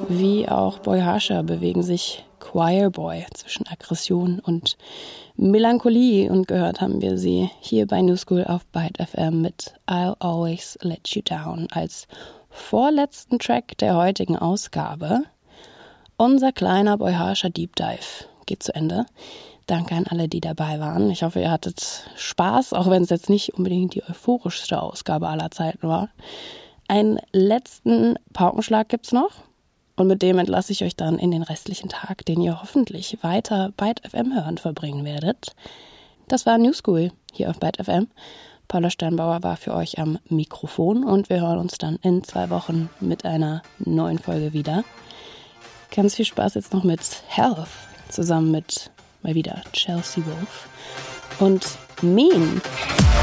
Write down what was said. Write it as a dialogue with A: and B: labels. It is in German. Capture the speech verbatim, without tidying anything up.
A: wie auch Boy Harsha bewegen sich Choir Boy zwischen Aggression und Melancholie und gehört haben wir sie hier bei New School auf Byte F M mit I'll Always Let You Down als vorletzten Track der heutigen Ausgabe. Unser kleiner Boy Harsha Deep Dive geht zu Ende. Danke an alle, die dabei waren. Ich hoffe, ihr hattet Spaß, auch wenn es jetzt nicht unbedingt die euphorischste Ausgabe aller Zeiten war. Einen letzten Paukenschlag gibt's noch. Und mit dem entlasse ich euch dann in den restlichen Tag, den ihr hoffentlich weiter Byte F M hören verbringen werdet. Das war New School hier auf Byte F M. Paula Steinbauer war für euch am Mikrofon und wir hören uns dann in zwei Wochen mit einer neuen Folge wieder. Ganz viel Spaß jetzt noch mit Health, zusammen mit mal wieder Chelsea Wolfe und Mean.